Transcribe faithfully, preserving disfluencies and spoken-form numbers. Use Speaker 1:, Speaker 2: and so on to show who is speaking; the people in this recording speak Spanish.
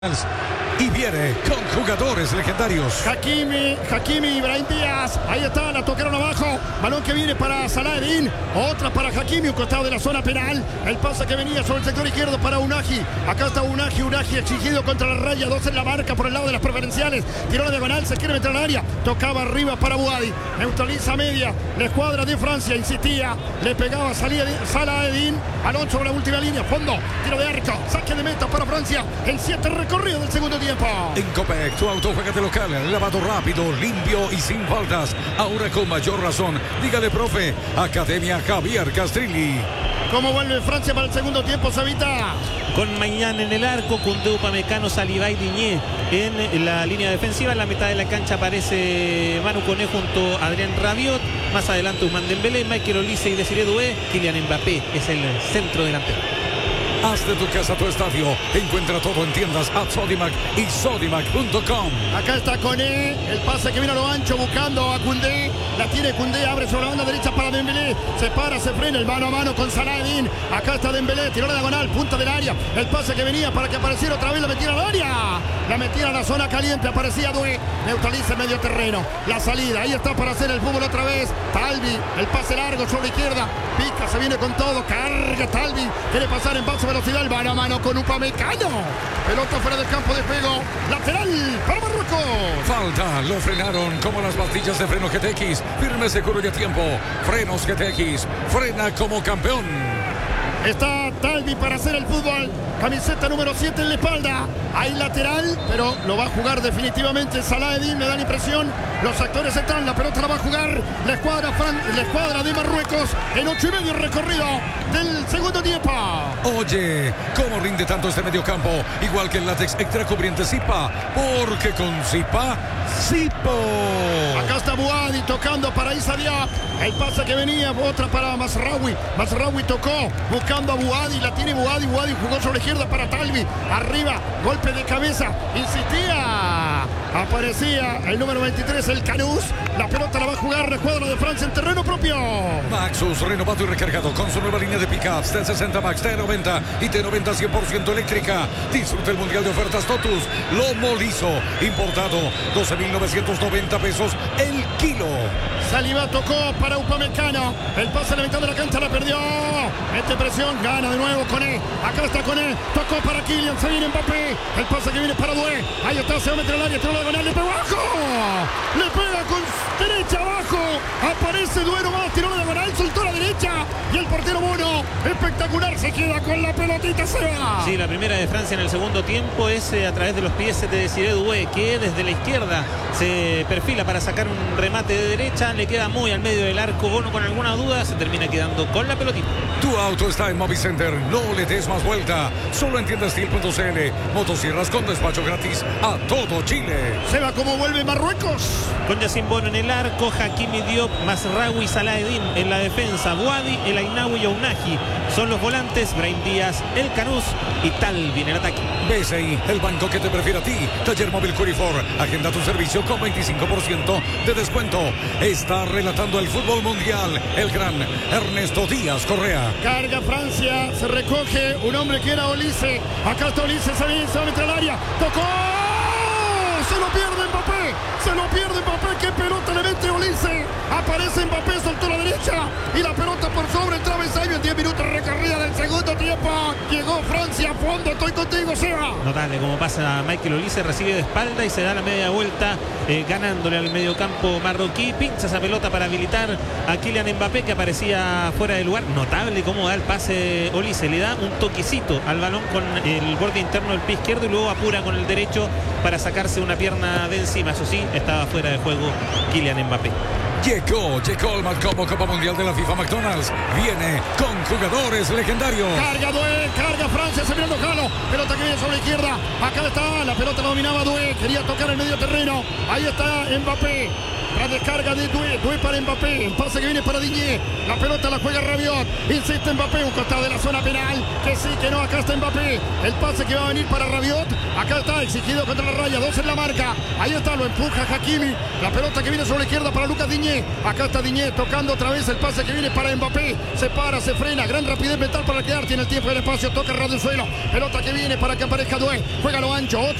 Speaker 1: Y viene con jugadores legendarios.
Speaker 2: Hakimi, Hakimi, Ibrahim Díaz. Ahí está, la tocaron abajo. Balón que viene para Salah-Eddin. Otra para Hakimi, un costado de la zona penal. El pase que venía sobre el sector izquierdo para Unahi. Acá está Unahi, Unahi exigido contra la raya. Dos en la marca por el lado de las preferenciales. Tiró la diagonal, se quiere meter al área. Tocaba arriba para Buadi. Neutraliza media. La escuadra de Francia insistía. Le pegaba Salah-Eddin. Alonso sobre la última línea. Fondo. Tiro de arco. Saque de meta para Francia. El siete recorrido del segundo tiempo.
Speaker 1: En Copec, tu auto juega de local, lavado rápido, limpio y sin faltas. Ahora con mayor razón. Dígale, profe, Academia Javier Castrilli.
Speaker 2: ¿Cómo vuelve Francia para el segundo tiempo, Sabita?
Speaker 3: Con Mañana en el arco, Koundé, Upamecano, Saliba y Diñé en la línea defensiva. En la mitad de la cancha aparece Manu Koné junto a Adrien Rabiot. Más adelante Ousmane Dembélé, Michael Olise y Desiré Doué. Kylian Mbappé es el centro delantero.
Speaker 1: Haz de tu casa tu estadio. Encuentra todo en tiendas at Sodimac y Sodimac punto com.
Speaker 2: Acá está Koné. El pase que viene a lo ancho buscando a Koundé. La tiene Koundé. Abre sobre la banda derecha para Dembélé. Se para, se frena el mano a mano con Salah-Eddin. Acá está Dembélé. Tiró la diagonal. Punta del área. El pase que venía para que apareciera otra vez. La metida al área. La metida a la zona caliente. Aparecía Doué. Neutraliza el medio terreno. La salida. Ahí está para hacer el fútbol otra vez. Talvi. El pase largo sobre la izquierda. Pica. Se viene con todo. Carga Talvi. Quiere pasar en paso velocidad, el mano a mano con Upamecano. Pelota fuera del campo de juego. Lateral para Marruecos.
Speaker 1: Falta, lo frenaron como las pastillas de freno G T X. Firme, seguro y a tiempo. Frenos G T X. Frena como campeón.
Speaker 2: Está Talvi para hacer el fútbol. Camiseta número siete en la espalda. Hay lateral, pero lo va a jugar definitivamente Salah-Eddin, me da la impresión. Los actores están, la pelota la va a jugar la escuadra, Fran, la escuadra de Marruecos en ocho y medio recorrido del segundo tiempo.
Speaker 1: Oye, ¿cómo rinde tanto este mediocampo? Igual que el látex extra cubriente Zipa, porque con Zipa, Zipo.
Speaker 2: Acá está Buadi tocando para Issa Diop. El pase que venía, otra para Mazraoui. Mazraoui tocó, buscando a Buadi, la tiene Buadi. Buadi jugó sobre la izquierda para Talvi. Arriba, golpe de cabeza, insistía. Aparecía el número veintitrés, el Canús. La pelota la va a jugar la escuadra de Francia en terreno propio.
Speaker 1: Maxus, renovado y recargado con su nueva línea de pickups T sesenta Max, T noventa y T noventa cien por ciento eléctrica. Disfruta el mundial de ofertas Totus. Lomo liso, importado, doce mil novecientos noventa pesos el kilo.
Speaker 2: Saliba tocó para Upamecano. El pase a la mitad de la cancha la perdió. Mete presión, gana de nuevo Koné. Acá está Koné. Tocó para Kylian, se viene Mbappé. El pase que viene para Doué. Ahí está, se va a meter al área. Tiró la diagonal, le pegó abajo. Le pega con derecha abajo. Aparece Doué nomás. Tiró la diagonal, soltó la derecha. Y el portero Bono, espectacular, se queda con la pelotita, se va.
Speaker 3: Sí, la primera de Francia en el segundo tiempo es eh, a través de los pies de Desiré Doué, que desde la izquierda se perfila para sacar un remate de derecha. Le queda muy al medio del arco. Bono con alguna duda se termina quedando con la pelotita.
Speaker 1: Tu auto está en Movicenter, no le des más vuelta. Solo en tienda steel punto c l. Motosierras con despacho gratis a todo Chile.
Speaker 2: Se va como vuelve Marruecos.
Speaker 3: Con Yacine Bono en el arco, Hakimi, Diop, Mazraoui, Salah-Eddin en la defensa, Buadi, El Ainaoui y Ounahi son los volantes, Brahim Díaz, El Canús y Talvi en el ataque.
Speaker 1: B S I, el banco que te prefiere a ti. Taller Móvil Curifor, agenda tu servicio con veinticinco por ciento de descuento. Está relatando el fútbol mundial el gran Ernesto Díaz Correa.
Speaker 2: Carga Francia, se recoge un hombre que era Olise. Acá está Olise, se viene, se va a meter al área. Tocó, se lo pierde Mbappé, se lo pierde Mbappé. Qué pelota le mete Olise. Aparece Mbappé, soltó la derecha y la pelota por sobre el travesaño en diez minutos recorrida del segundo tiempo. Llegó Francia a fondo, estoy contigo, Seba.
Speaker 3: Notable como pasa Michael Olise, recibe de espalda y se da la media vuelta eh, ganándole al mediocampo marroquí. Pincha esa pelota para habilitar a Kylian Mbappé, que aparecía fuera de lugar. Notable cómo da el pase Olise, le da un toquecito al balón con el borde interno del pie izquierdo y luego apura con el derecho para sacarse una pierna de encima. Eso sí, estaba fuera de juego Kylian Mbappé.
Speaker 1: Llegó, llegó el Malcomo Copa Mundial de la FIFA McDonald's. Viene con jugadores legendarios.
Speaker 2: Carga Doué, carga Francia, se viene Jalo. Pelota que viene sobre la izquierda. Acá está, la pelota la dominaba Doué. Quería tocar el medio terreno. Ahí está Mbappé. La descarga de Doué. Doué para Mbappé. El pase que viene para Digne. La pelota la juega Rabiot. Insiste Mbappé. Un costado de la zona penal. Que sí, que no. Acá está Mbappé. El pase que va a venir para Rabiot. Acá está exigido contra la raya. Dos en la marca. Ahí está. Lo empuja Hakimi. La pelota que viene sobre la izquierda para Lucas Digne. Acá está Digne tocando otra vez el pase que viene para Mbappé. Se para, se frena. Gran rapidez mental para quedar. Tiene el tiempo y el espacio. Toca Radio Suelo. Pelota que viene para que aparezca Doué. Juega lo ancho. Otra